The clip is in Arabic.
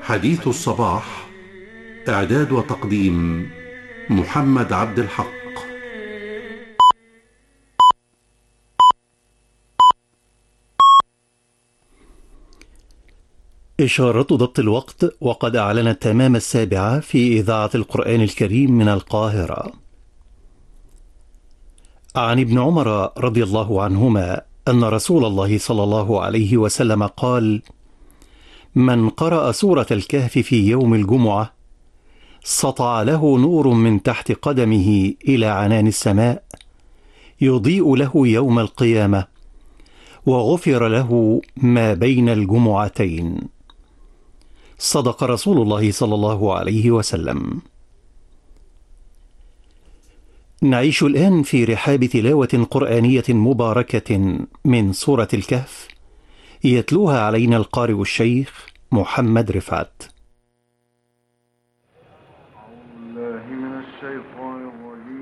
حديث الصباح. إعداد وتقديم محمد عبد الحق. إشارة ضبط الوقت، وقد أعلنت تمام 7 في إذاعة القرآن الكريم من القاهرة. عن ابن عمر رضي الله عنهما أن رسول الله صلى الله عليه وسلم قال: من قرأ سورة الكهف في يوم الجمعة سطع له نور من تحت قدمه إلى عنان السماء يضيء له يوم القيامة، وغفر له ما بين الجمعتين. صدق رسول الله صلى الله عليه وسلم. نعيش الآن في رحاب تلاوة قرآنية مباركة من سورة الكهف، يتلوها علينا القارئ الشيخ محمد رفعت. أعوذ بالله من الشيطان الرجيم.